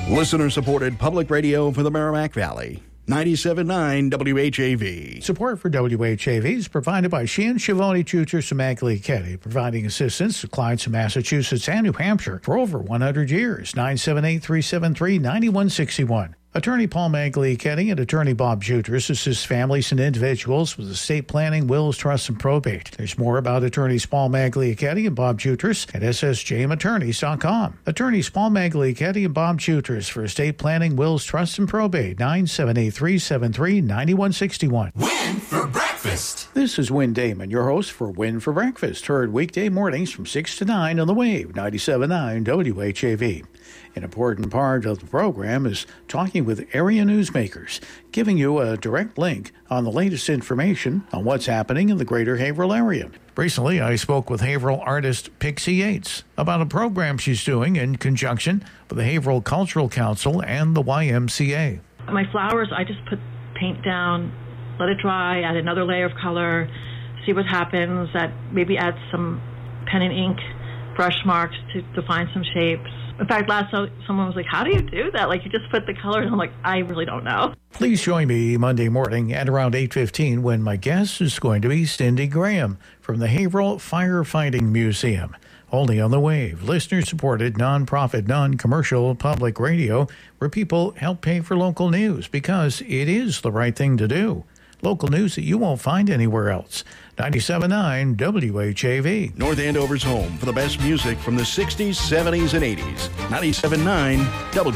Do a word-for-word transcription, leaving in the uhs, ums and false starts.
Listener-supported public radio for the Merrimack Valley. ninety-seven point nine W H A V. Support for W H A V is provided by Sheehan Schiavone Tutors of Magley Keddy, providing assistance to clients in Massachusetts and New Hampshire for over one hundred years. nine seven eight, three seven three, nine one six one. Attorney Paul Magley Keddy and Attorney Bob Juters assist families and individuals with estate planning, wills, trusts, and probate. There's more about Attorneys Paul Magley Keddy and Bob Juters at S S J M attorneys dot com. Attorneys Paul Magley Keddy and Bob Juters for estate planning, wills, trusts, and probate. nine seven eight, three seven three, nine one six one. Win for breakfast. This is Win Damon, your host for Win for Breakfast, heard weekday mornings from six to nine on the Wave, ninety-seven point nine W H A V. An important part of the program is talking with area newsmakers, giving you a direct link on the latest information on what's happening in the greater Haverhill area. Recently, I spoke with Haverhill artist Pixie Yates about a program she's doing in conjunction with the Haverhill Cultural Council and the Y M C A. My flowers, I just put paint down, let it dry, add another layer of color, see what happens, add, maybe add some pen and ink brush marks to define some shapes. In fact, last so someone was like, how do you do that? Like, you just put the color, and I'm like, I really don't know. Please join me Monday morning at around eight fifteen when my guest is going to be Cindy Graham from the Haverhill Firefighting Museum. Only on the Wave, listener-supported, non-profit, non-commercial public radio where people help pay for local news because it is the right thing to do. Local news that you won't find anywhere else. ninety-seven point nine W H A V. North Andover's home for the best music from the sixties, seventies, and eighties. ninety-seven point nine W